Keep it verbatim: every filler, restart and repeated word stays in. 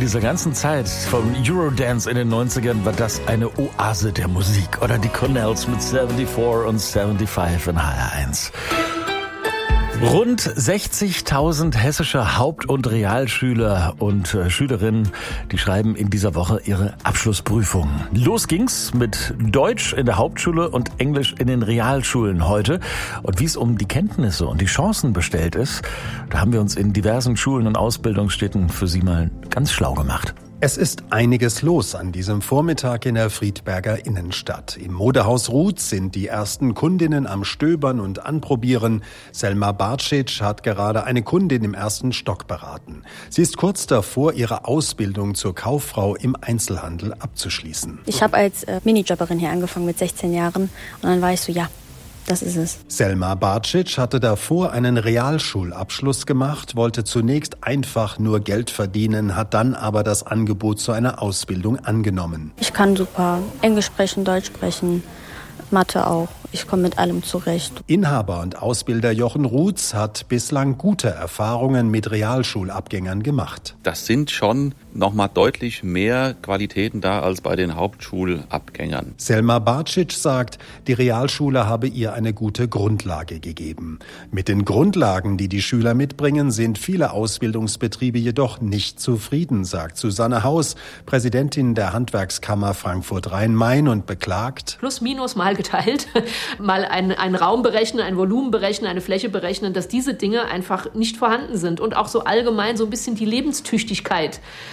dieser ganzen Zeit vom Eurodance in den neunzigern war das eine Oase der Musik. Oder die Cornells mit vierundsiebzig und fünfundsiebzig in H R eins. Rund sechzigtausend hessische Haupt- und Realschüler und äh, Schülerinnen, die schreiben in dieser Woche ihre Abschlussprüfung. Los ging's mit Deutsch in der Hauptschule und Englisch in den Realschulen heute. Und wie es um die Kenntnisse und die Chancen bestellt ist, da haben wir uns in diversen Schulen und Ausbildungsstätten für Sie mal ganz schlau gemacht. Es ist einiges los an diesem Vormittag in der Friedberger Innenstadt. Im Modehaus Ruth sind die ersten Kundinnen am Stöbern und Anprobieren. Selma Barcic hat gerade eine Kundin im ersten Stock beraten. Sie ist kurz davor, ihre Ausbildung zur Kauffrau im Einzelhandel abzuschließen. Ich habe als äh, Minijobberin hier angefangen mit sechzehn Jahren und dann war ich so, ja, das ist es. Selma Barcic hatte davor einen Realschulabschluss gemacht, wollte zunächst einfach nur Geld verdienen, hat dann aber das Angebot zu einer Ausbildung angenommen. Ich kann super Englisch sprechen, Deutsch sprechen, Mathe auch. Ich komme mit allem zurecht. Inhaber und Ausbilder Jochen Ruths hat bislang gute Erfahrungen mit Realschulabgängern gemacht. Das sind schon nochmal deutlich mehr Qualitäten da als bei den Hauptschulabgängern. Selma Barcic sagt, die Realschule habe ihr eine gute Grundlage gegeben. Mit den Grundlagen, die die Schüler mitbringen, sind viele Ausbildungsbetriebe jedoch nicht zufrieden, sagt Susanne Haus, Präsidentin der Handwerkskammer Frankfurt-Rhein-Main und beklagt: Plus minus mal geteilt, mal einen, einen Raum berechnen, ein Volumen berechnen, eine Fläche berechnen, dass diese Dinge einfach nicht vorhanden sind und auch so allgemein so ein bisschen die Lebenstüchtigkeit